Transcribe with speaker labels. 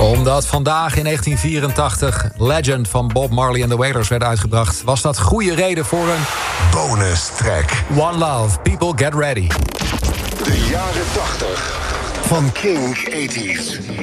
Speaker 1: Omdat vandaag in 1984 Legend van Bob Marley en The Wailers werd uitgebracht, was dat goede reden voor een
Speaker 2: bonus track.
Speaker 1: One Love, People Get Ready.
Speaker 2: De jaren 80 van King 80's.